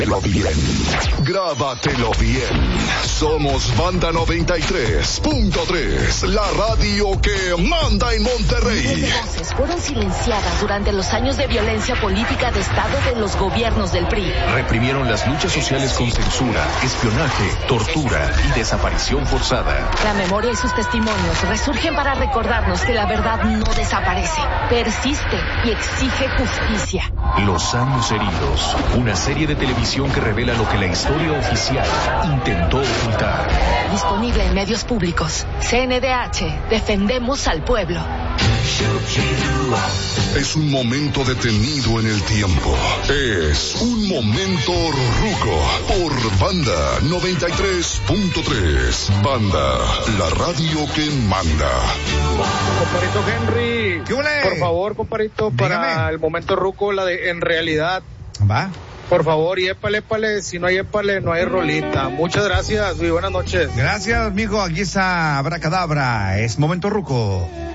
bien. Grábatelo bien. Somos Banda 93.3, la radio que manda en Monterrey. Miles de voces fueron silenciadas durante los años de violencia política de Estado de los gobiernos del PRI. Reprimieron las luchas sociales con censura, espionaje, tortura y desaparición forzada. La memoria y sus testimonios resurgen para recordarnos que la verdad no desaparece, persiste y exige justicia. Los años heridos, una serie de televisión que revela lo que la historia oficial intentó ocultar. Disponible en medios públicos. CNDH, defendemos al pueblo. Es un momento detenido en el tiempo. Es un momento ruco por Banda 93.3. Banda, la radio que manda. Comparito Henry, ¿qué huele? Por favor, comparito, para el momento ruco, la de En Realidad. Va. Por favor, y épale, si no hay épale, no hay rolita. Muchas gracias, muy buenas noches. Gracias, amigo, aquí está Abracadabra, es momento ruco.